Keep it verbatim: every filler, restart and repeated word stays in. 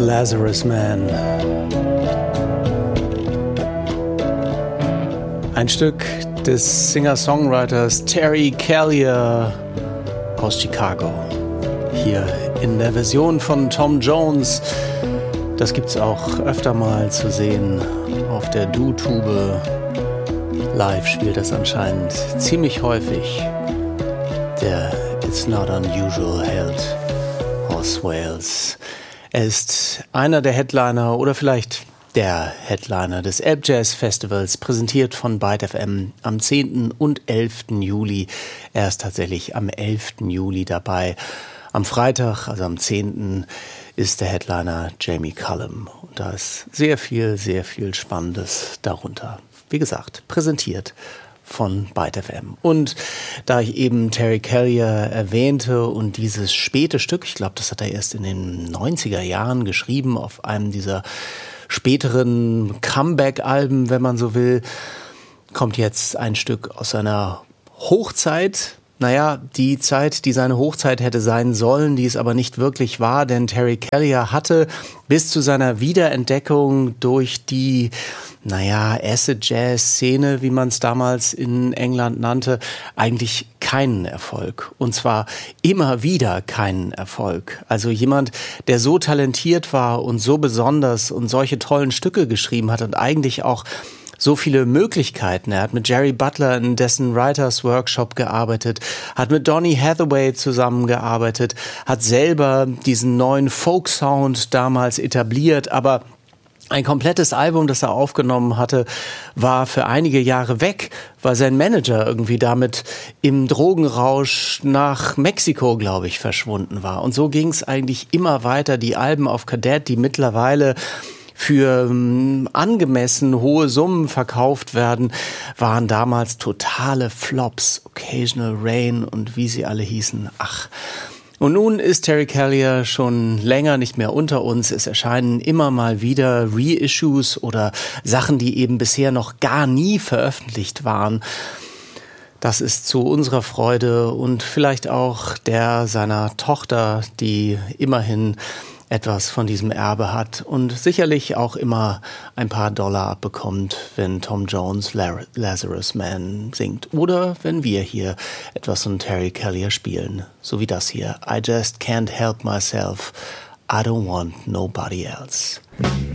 Lazarus Man. Ein Stück des Singer-Songwriters Terry Callier aus Chicago. Hier in der Version von Tom Jones. Das gibt's auch öfter mal zu sehen auf der Do-Tube. Live spielt das anscheinend ziemlich häufig. Der It's Not Unusual Held aus Wales. Er ist einer der Headliner oder vielleicht der Headliner des Elb Jazz Festivals, präsentiert von Byte F M am zehnten und elften Juli. Er ist tatsächlich am elften Juli dabei. Am Freitag, also am zehnten, ist der Headliner Jamie Cullum. Und da ist sehr viel, sehr viel Spannendes darunter. Wie gesagt, präsentiert von Byte F M. Und da ich eben Terry Callier erwähnte und dieses späte Stück, ich glaube, das hat er erst in den neunziger Jahren geschrieben, auf einem dieser späteren Comeback-Alben, wenn man so will, kommt jetzt ein Stück aus seiner Hochzeit. Naja, die Zeit, die seine Hochzeit hätte sein sollen, die es aber nicht wirklich war, denn Terry Callier hatte bis zu seiner Wiederentdeckung durch die, naja, Acid-Jazz-Szene, wie man es damals in England nannte, eigentlich keinen Erfolg. Und zwar immer wieder keinen Erfolg. Also jemand, der so talentiert war und so besonders und solche tollen Stücke geschrieben hat und eigentlich auch so viele Möglichkeiten. Er hat mit Jerry Butler in dessen Writers Workshop gearbeitet, hat mit Donny Hathaway zusammengearbeitet, hat selber diesen neuen Folk-Sound damals etabliert, aber ein komplettes Album, das er aufgenommen hatte, war für einige Jahre weg, weil sein Manager irgendwie damit im Drogenrausch nach Mexiko, glaube ich, verschwunden war. Und so ging es eigentlich immer weiter. Die Alben auf Kadett, die mittlerweile für ähm, angemessen hohe Summen verkauft werden, waren damals totale Flops. Occasional Rain und wie sie alle hießen. Ach. Und nun ist Terry Callier schon länger nicht mehr unter uns. Es erscheinen immer mal wieder Reissues oder Sachen, die eben bisher noch gar nie veröffentlicht waren. Das ist zu unserer Freude und vielleicht auch der seiner Tochter, die immerhin etwas von diesem Erbe hat und sicherlich auch immer ein paar Dollar abbekommt, wenn Tom Jones Lazarus Man singt oder wenn wir hier etwas von Terry Callier spielen, so wie das hier. I just can't help myself, I don't want nobody else.